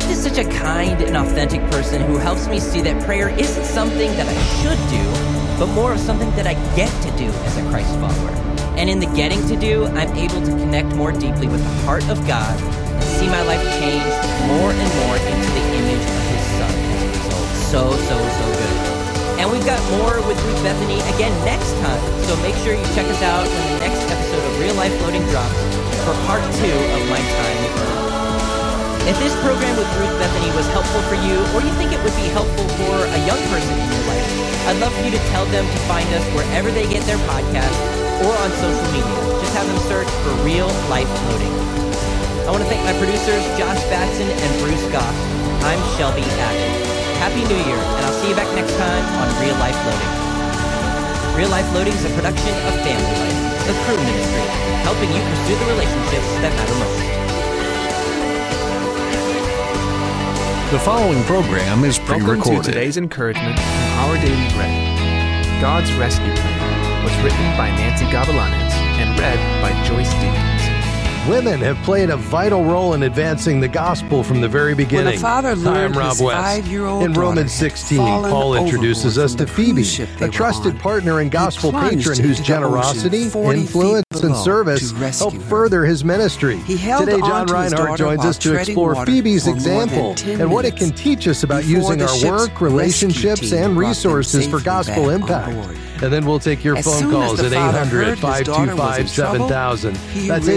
Ruth is such a kind and authentic person who helps me see that prayer isn't something that I should do, but more of something that I get to do as a Christ follower. And in the getting to do, I'm able to connect more deeply with the heart of God and see my life change more and more into the image of His Son as a result. So good. And we've got more with Ruth Bethany again next time, so make sure you check us out when the next episode of Real Life Loading drops for part 2 of my time with her. If this program with Ruth Bethany was helpful for you, or you think it would be helpful for a young person in your life, I'd love for you to tell them to find us wherever they get their podcasts or on social media. Just have them search for Real Life Loading. I want to thank my producers, Josh Batson and Bruce Goff. I'm Shelby Adams. Happy New Year, and I'll see you back next time on Real Life Loading. Real Life Loading is a production of Family Life, the Crew Ministry, helping you pursue the relationships that matter most. The following program is pre-recorded. Welcome to today's encouragement from Our Daily Bread. God's Rescue Plan was written by Nancy Gavilanes and read by Joyce Deakins. Women have played a vital role in advancing the gospel from the very beginning. When a father lured his 5-year-old in Romans 16, Paul introduces us to Phoebe, a trusted partner and gospel patron whose generosity, influence, and service help further his ministry. Today, John Reinhardt joins us to explore Phoebe's example and what it can teach us about using our work, relationships, and resources for gospel impact. And then we'll take your phone calls at 800-525-7000. That's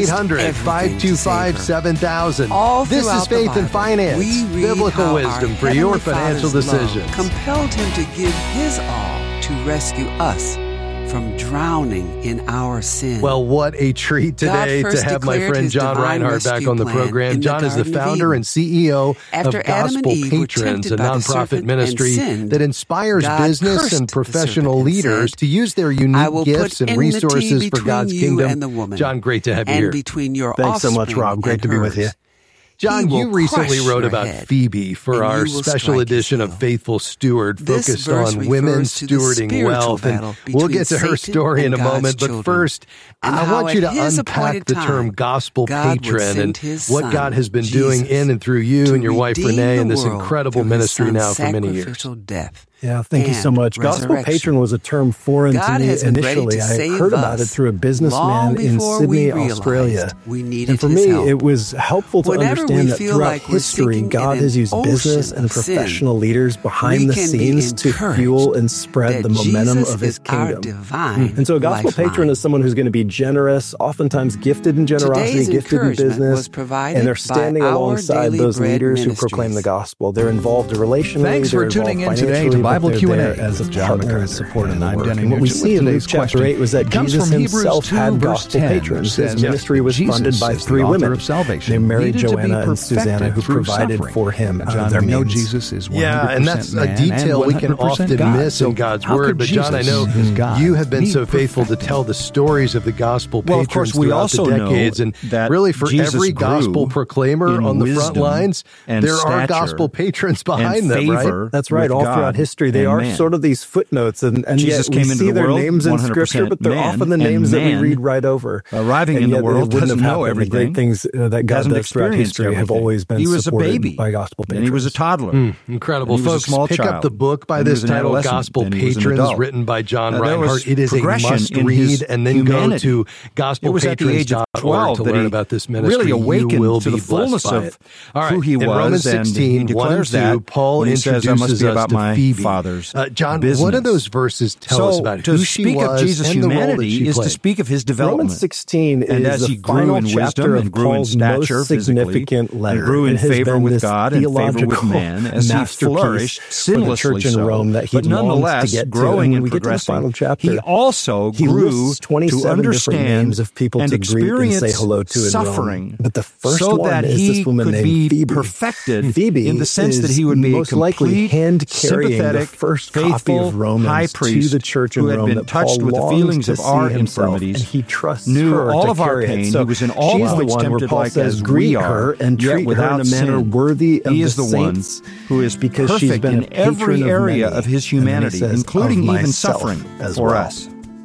800-525-7000. This is Faith and Finance, biblical wisdom for your financial decisions. Compelled him to give his all to rescue us from drowning in our sin. Well, what a treat today to have my friend John Reinhardt back on the program. John is the founder and CEO of Gospel Patrons, a nonprofit ministry that inspires business and professional leaders to use their unique gifts and resources for God's kingdom. John, great to have you here. Thanks so much, Rob. Great to be with you. John, you recently wrote about Phoebe for our special edition of Faithful Steward, focused on women stewarding wealth. And we'll get to her story in a moment. But first, I want you to unpack the term gospel patron and what God has been doing in and through you and your wife, Renee, in this incredible ministry now for many years. Yeah, thank you so much. Gospel patron was a term foreign to me initially. I heard about it through a businessman in Sydney, Australia. And for me, it was helpful to understand that throughout history, God has used business and professional leaders behind the scenes to fuel and spread the momentum of His kingdom. And so a gospel patron is someone who's going to be generous, oftentimes gifted in generosity, gifted in business, and they're standing alongside those leaders who proclaim the gospel. They're involved relationally. Thanks for tuning in today to Bible Q&A as a partner and support in the work. And what we see in Luke chapter 8 was that Jesus himself had gospel patrons. His ministry was funded by 3 women named Mary, Joanna, and Susanna, who provided for him out of their means. Yeah, and that's a detail we can often miss in God's Word. But John, I know you have been so faithful to tell the stories of the gospel patrons throughout the decades. And really, for every gospel proclaimer on the front lines, there are gospel patrons behind them, right? That's right. All throughout history, they are sort of these footnotes, and yet we see their names in Scripture, but they're often the names that we read right over. Arriving in the world doesn't know everything. The great things that God does throughout history have always been supported by gospel patrons. And he was a toddler. Incredible. Folks, pick up the book by this title, Gospel Patrons, written by John Reinhardt. It is a must-read, and then go to gospelpatrons.org to learn about this ministry. Really awakened to the fullness of who he was. In Romans 16, 1 and 2, Paul introduces us to Phoebe. John, what do those verses tell us about who she was? To speak of Jesus' humanity is to speak of his development. Romans 16 is the final chapter of Paul's most significant letter. And grew in favor with God and favor with man as he flourished sinlessly so. But nonetheless, growing and progressing, he also grew to understand and experience suffering so that he could be perfected in the sense that he would be a complete, sympathetic, faithful high priest to the church in who had Rome been touched with the feelings of our infirmities, and he trusts knew her all to of our carry pain. it. So he was in all points tempted like as we are, and yet treat without her in a manner sin. worthy of He is the the one who is because perfect she's been in every area of his humanity, including even suffering as for well. us.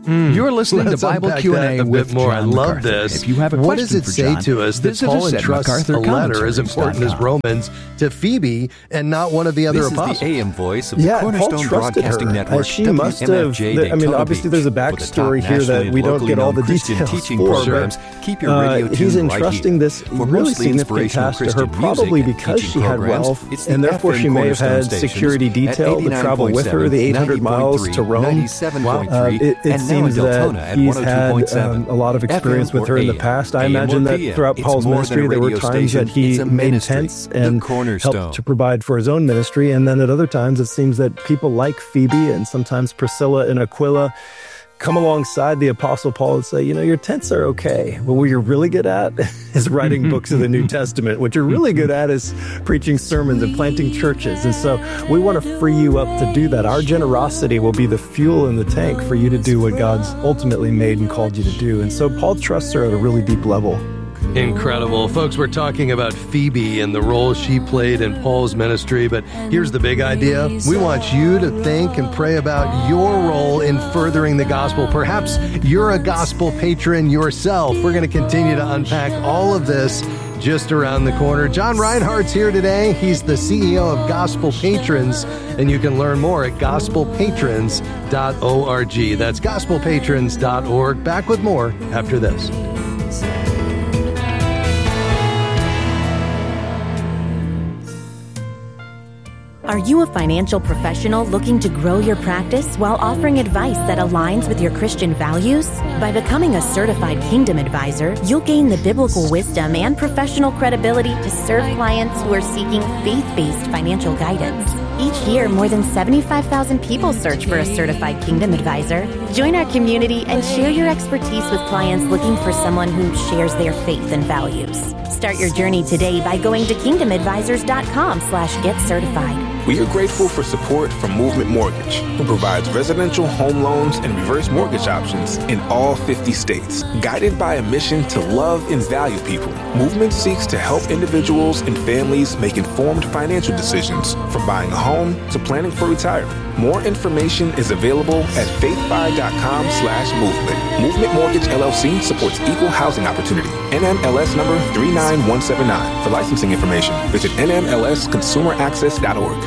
You're listening to Bible Q&A with more. John I love MacArthur. this. If you have a what question does it say to us that Paul entrusts a letter as important as Romans to Phoebe and not one of the other apostles? This is the AM voice of the Cornerstone Broadcasting her. Network. She must have. I mean, obviously, there's a backstory here that we don't get all the details for. But keep your radio he's entrusting this really significant task to her, probably because she had wealth, and therefore she may have had security detail to travel with her the 800 miles to Rome. It seems that he's had a lot of experience with her in the past. I imagine that throughout Paul's ministry, there were times that he made tents and helped to provide for his own ministry, and then at other times it seems that people like Phoebe and sometimes Priscilla and Aquila come alongside the Apostle Paul and say, your tents are okay, but what you're really good at is writing books of the New Testament. What you're really good at is preaching sermons and planting churches. And so we want to free you up to do that. Our generosity will be the fuel in the tank for you to do what God's ultimately made and called you to do. And so Paul trusts her at a really deep level. Incredible. Folks, we're talking about Phoebe and the role she played in Paul's ministry, but here's the big idea. We want you to think and pray about your role in furthering the gospel. Perhaps you're a gospel patron yourself. We're going to continue to unpack all of this just around the corner. John Reinhardt's here today. He's the CEO of Gospel Patrons, and you can learn more at gospelpatrons.org. That's gospelpatrons.org. Back with more after this. Are you a financial professional looking to grow your practice while offering advice that aligns with your Christian values? By becoming a certified Kingdom Advisor, you'll gain the biblical wisdom and professional credibility to serve clients who are seeking faith-based financial guidance. Each year, more than 75,000 people search for a certified Kingdom Advisor. Join our community and share your expertise with clients looking for someone who shares their faith and values. Start your journey today by going to kingdomadvisors.com/getcertified. We are grateful for support from Movement Mortgage, who provides residential home loans and reverse mortgage options in all 50 states. Guided by a mission to love and value people, Movement seeks to help individuals and families make informed financial decisions, from buying a home to planning for retirement. More information is available at faithfi.com/movement. Movement Mortgage LLC supports equal housing opportunity. NMLS number 39179. For licensing information, visit nmlsconsumeraccess.org.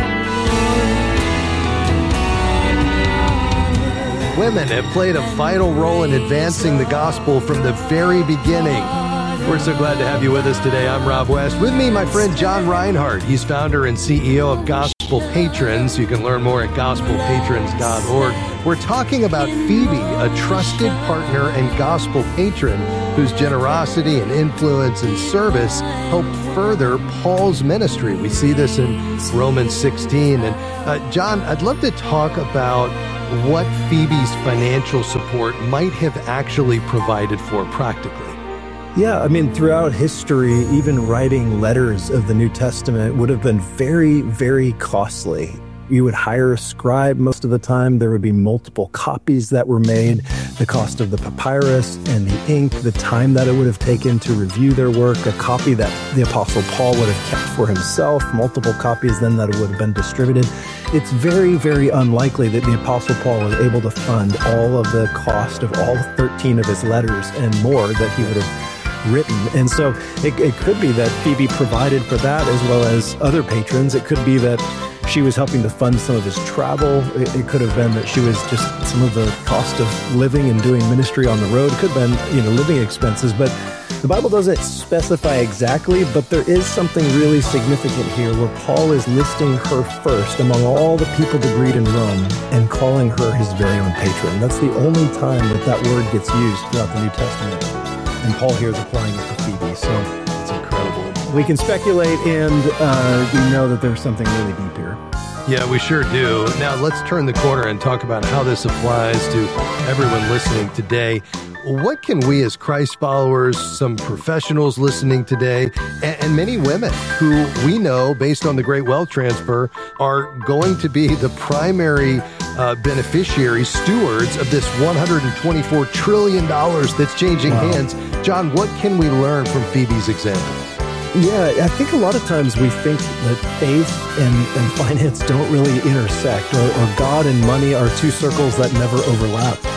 Women have played a vital role in advancing the gospel from the very beginning. We're so glad to have you with us today. I'm Rob West. With me, my friend John Reinhardt. He's founder and CEO of Gospel Patrons. You can learn more at gospelpatrons.org. We're talking about Phoebe, a trusted partner and gospel patron whose generosity and influence and service helped further Paul's ministry. We see this in Romans 16. And John, I'd love to talk about what Phoebe's financial support might have actually provided for practically. Yeah, I mean, throughout history, even writing letters of the New Testament would have been very, very costly. You would hire a scribe most of the time. There would be multiple copies that were made. The cost of the papyrus and the ink, the time that it would have taken to review their work, a copy that the Apostle Paul would have kept for himself, multiple copies then that would have been distributed. It's very, very unlikely that the Apostle Paul was able to fund all of the cost of all 13 of his letters and more that he would have written. And so it could be that Phoebe provided for that as well as other patrons. It could be that she was helping to fund some of his travel. It could have been that she was just some of the cost of living and doing ministry on the road. It could have been, living expenses, but the Bible doesn't specify exactly, but there is something really significant here where Paul is listing her first among all the people to greet in Rome and calling her his very own patron. That's the only time that word gets used throughout the New Testament. And Paul here is applying it to Phoebe, so it's incredible. We can speculate, and we know that there's something really deep here. Yeah, we sure do. Now, let's turn the corner and talk about how this applies to everyone listening today. What can we as Christ followers, some professionals listening today, and many women who we know, based on the Great Wealth Transfer, are going to be the primary beneficiary stewards of this $124 trillion that's changing hands. John, what can we learn from Phoebe's example? Yeah, I think a lot of times we think that faith and finance don't really intersect, or God and money are two circles that never overlap.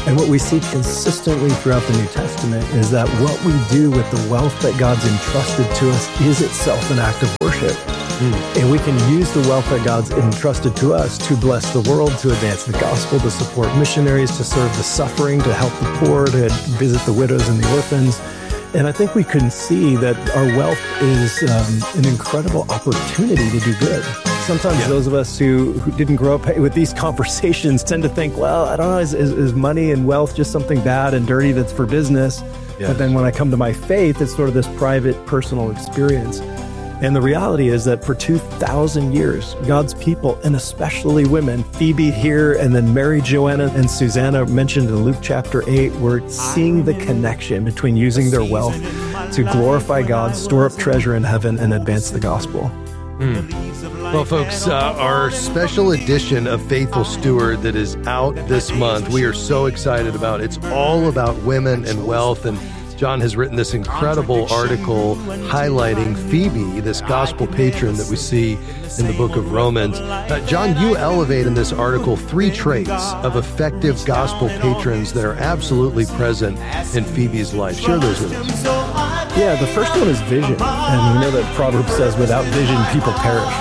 And what we see consistently throughout the New Testament is that what we do with the wealth that God's entrusted to us is itself an act of worship. And we can use the wealth that God's entrusted to us to bless the world, to advance the gospel, to support missionaries, to serve the suffering, to help the poor, to visit the widows and the orphans. And I think we can see that our wealth is an incredible opportunity to do good. Sometimes those of us who didn't grow up with these conversations tend to think, well, I don't know, is money and wealth just something bad and dirty that's for business? Yes. But then when I come to my faith, it's sort of this private, personal experience. And the reality is that for 2,000 years, God's people, and especially women, Phoebe here and then Mary, Joanna, and Susanna mentioned in Luke chapter 8, were seeing the connection between using their wealth to glorify God, store up treasure in heaven, and advance the gospel. Well, folks, our special edition of Faithful Steward that is out this month, we are so excited about. It's all about women and wealth, and John has written this incredible article highlighting Phoebe, this gospel patron that we see in the book of Romans. John, you elevate in this article 3 traits of effective gospel patrons that are absolutely present in Phoebe's life. Share those with us. Yeah, the first one is vision. And we know that Proverbs says, without vision, people perish.